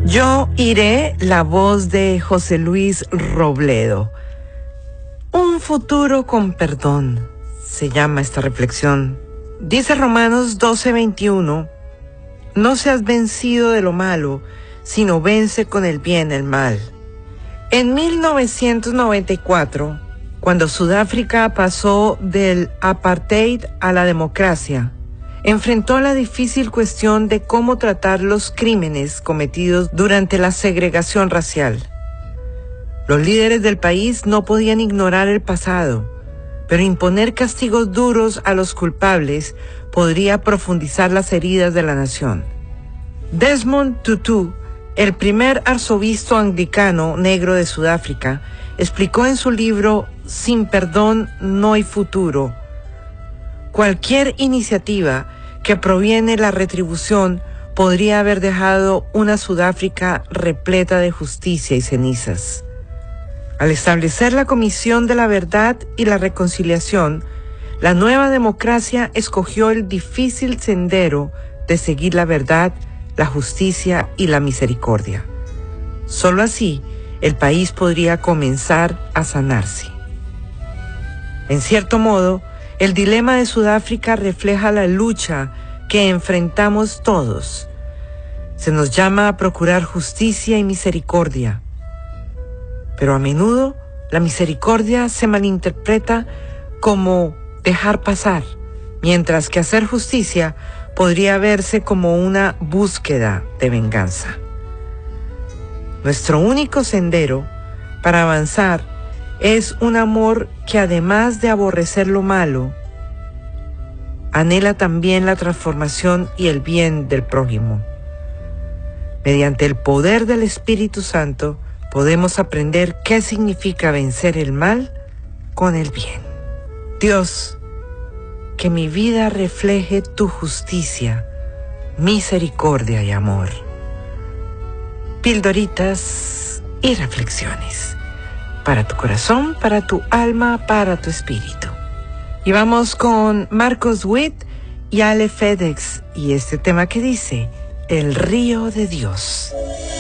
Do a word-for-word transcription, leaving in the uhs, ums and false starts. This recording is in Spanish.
Yo iré, la voz de José Luis Robledo. Un futuro con perdón, se llama esta reflexión. Dice Romanos doce veintiuno, no seas vencido de lo malo, sino vence con el bien el mal. En mil novecientos noventa y cuatro, cuando Sudáfrica pasó del apartheid a la democracia, enfrentó la difícil cuestión de cómo tratar los crímenes cometidos durante la segregación racial. Los líderes del país no podían ignorar el pasado, pero imponer castigos duros a los culpables podría profundizar las heridas de la nación. Desmond Tutu, el primer arzobispo anglicano negro de Sudáfrica, explicó en su libro Sin perdón no hay futuro: cualquier iniciativa que proviene de la retribución podría haber dejado una Sudáfrica repleta de justicia y cenizas. Al establecer la Comisión de la Verdad y la Reconciliación, la nueva democracia escogió el difícil sendero de seguir la verdad, la justicia y la misericordia. Solo así, el país podría comenzar a sanarse. En cierto modo, el dilema de Sudáfrica refleja la lucha que enfrentamos todos. Se nos llama a procurar justicia y misericordia, pero a menudo la misericordia se malinterpreta como dejar pasar, mientras que hacer justicia podría verse como una búsqueda de venganza. Nuestro único sendero para avanzar es un amor que, además de aborrecer lo malo, anhela también la transformación y el bien del prójimo. Mediante el poder del Espíritu Santo podemos aprender qué significa vencer el mal con el bien. Dios, que mi vida refleje tu justicia, misericordia y amor. Pildoritas y reflexiones para tu corazón, para tu alma, para tu espíritu. Y vamos con Marcos Witt y Ale FedEx y este tema que dice: El río de Dios.